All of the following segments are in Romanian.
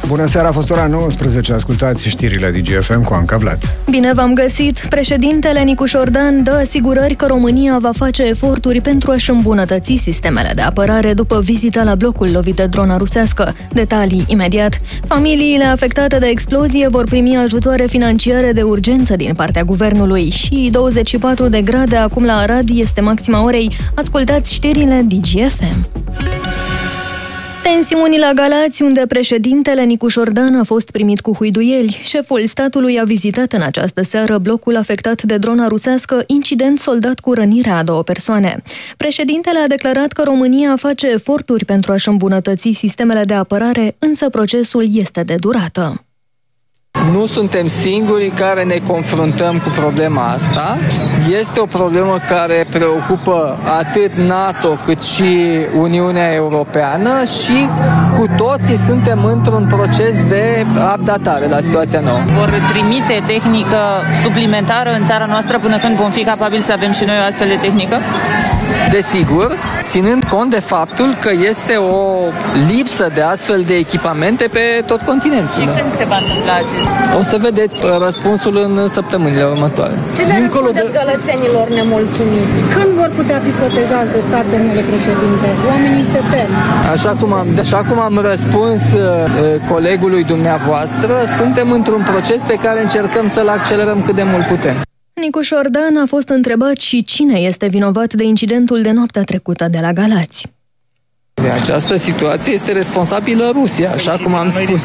Bună seara, a fost ora 19, ascultați știrile DGFM cu Anca Vlad. Bine v-am găsit! Președintele Nicu Șordan dă asigurări că România va face eforturi pentru a-și îmbunătăți sistemele de apărare după vizita la blocul lovit de drona rusească. Detalii imediat. Familiile afectate de explozie vor primi ajutoare financiare de urgență din partea guvernului și 24 de grade acum la Arad este maxima orei. Ascultați știrile DGFM. Tensiuni la Galați, unde președintele Nicu Șordan a fost primit cu huiduieli. Șeful statului a vizitat în această seară blocul afectat de drona rusească, incident soldat cu rănirea a 2 persoane. Președintele a declarat că România face eforturi pentru a-și îmbunătăți sistemele de apărare, însă procesul este de durată. Nu suntem singurii care ne confruntăm cu problema asta. Este o problemă care preocupă atât NATO cât și Uniunea Europeană și cu toții suntem într-un proces de adaptare la situația nouă. Vor trimite tehnică suplimentară în țara noastră până când vom fi capabili să avem și noi o astfel de tehnică? Desigur, ținând cont de faptul că este o lipsă de astfel de echipamente pe tot continentul. Și când se va întâmpla acest? O să vedeți răspunsul în săptămânile următoare. Ce le răspundeți gălățenilor nemulțumiți? Când vor putea fi protejați de stat, domnule președinte? Oamenii se tem. Așa cum am răspuns colegului dumneavoastră, suntem într-un proces pe care încercăm să-l accelerăm cât de mult putem. Nicu Șordan a fost întrebat și cine este vinovat de incidentul de noaptea trecută de la Galați. De această situație este responsabilă Rusia, așa cum am spus.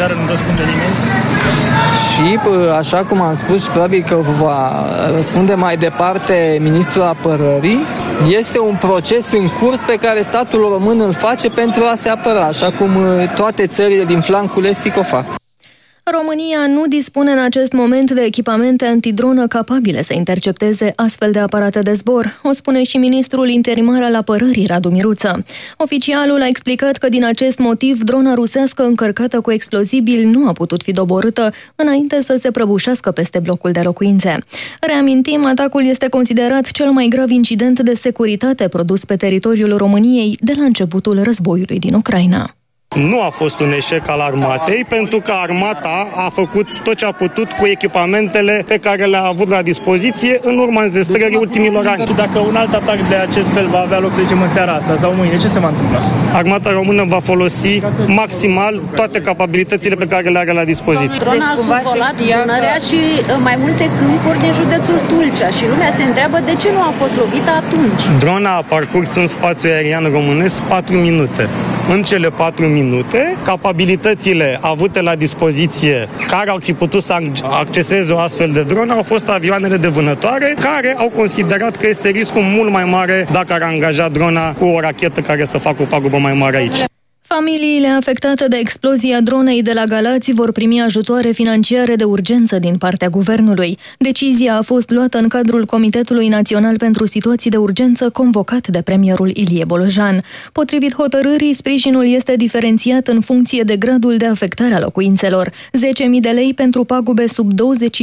Și așa cum am spus, și probabil că va răspunde mai departe ministrul apărării, este un proces în curs pe care statul român îl face pentru a se apăra, așa cum toate țările din flancul estic o fac. România nu dispune în acest moment de echipamente antidronă capabile să intercepteze astfel de aparate de zbor, o spune și ministrul interimar al apărării, Radu Miruță. Oficialul a explicat că din acest motiv drona rusească încărcată cu explozibili nu a putut fi doborâtă înainte să se prăbușească peste blocul de locuințe. Reamintim, atacul este considerat cel mai grav incident de securitate produs pe teritoriul României de la începutul războiului din Ucraina. Nu a fost un eșec al armatei, pentru că armata a făcut tot ce a putut cu echipamentele pe care le-a avut la dispoziție în urma înzestrării ultimilor ani. Dacă un alt atac de acest fel va avea loc, să zicem, în seara asta sau mâine, ce se va întâmpla? Armata română va folosi maximal toate capabilitățile pe care le are la dispoziție. Drona a survolat Dunărea și mai multe câmpuri din județul Tulcea și lumea se întreabă de ce nu a fost lovită atunci. Drona a parcurs în spațiul aerian românesc 4 minute. În cele 4 minute, capabilitățile avute la dispoziție care au fi putut să acceseze o astfel de dronă au fost avioanele de vânătoare, care au considerat că este riscul mult mai mare dacă ar angaja drona cu o rachetă care să facă o pagubă mai mare aici. Familiile afectate de explozia dronei de la Galați vor primi ajutoare financiare de urgență din partea guvernului. Decizia a fost luată în cadrul Comitetului Național pentru Situații de Urgență convocat de premierul Ilie Bolojan. Potrivit hotărârii, sprijinul este diferențiat în funcție de gradul de afectare a locuințelor. 10.000 de lei pentru pagube sub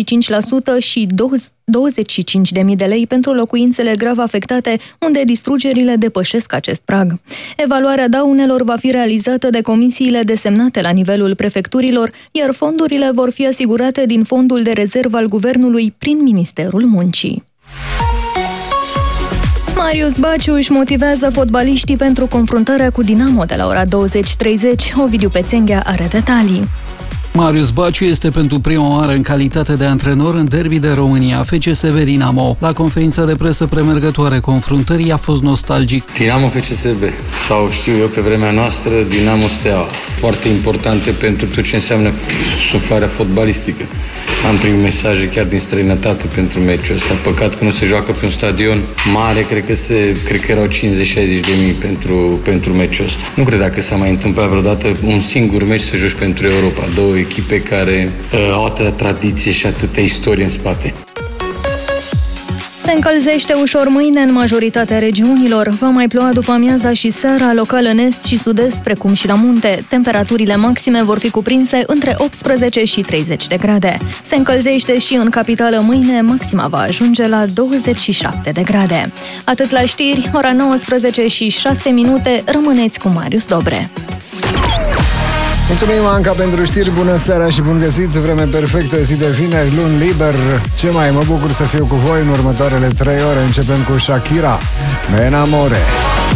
25% și 25.000 de lei pentru locuințele grav afectate, unde distrugerile depășesc acest prag. Evaluarea daunelor va fi realizată de comisiile desemnate la nivelul prefecturilor, iar fondurile vor fi asigurate din fondul de rezervă al guvernului prin Ministerul Muncii. Marius Baciu își motivează fotbaliștii pentru confruntarea cu Dinamo de la ora 20:30. Ovidiu Pețenghea are detalii. Marius Baciu este pentru prima oară în calitate de antrenor în derby de România, FCSB Dinamo. La conferința de presă premergătoare confruntării a fost nostalgic. Dinamo FCSB sau știu eu pe vremea noastră Dinamo Steaua. Foarte importante pentru tot ce înseamnă suflarea fotbalistică. Am primit mesaje chiar din străinătate pentru meciul ăsta. Păcat că nu se joacă pe un stadion mare, cred că erau 50-60 de mii pentru meciul ăsta. Nu cred că s-a mai întâmplat vreodată un singur meci să joci pentru Europa. Două echipe care au atâta tradiție și atâta istorie în spate. Se încălzește ușor mâine în majoritatea regiunilor. Va mai ploua după amiaza și seara, local în est și sud-est, precum și la munte. Temperaturile maxime vor fi cuprinse între 18 și 30 de grade. Se încălzește și în capitală mâine, maxima va ajunge la 27 de grade. Atât la știri, ora 19 și 6 minute, rămâneți cu Marius Dobre. Mulțumim, Anca, pentru știri. Bună seara și bun găsit. Vreme perfectă, zi de vineri, luni liber. Ce mai mă bucur să fiu cu voi în următoarele 3 ore. Începem cu Shakira, Me enamore.